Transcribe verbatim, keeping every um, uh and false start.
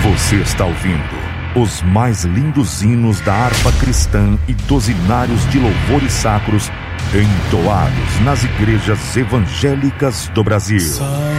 Você está ouvindo os mais lindos hinos da harpa cristã e dos hinários de louvores sacros entoados nas igrejas evangélicas do Brasil.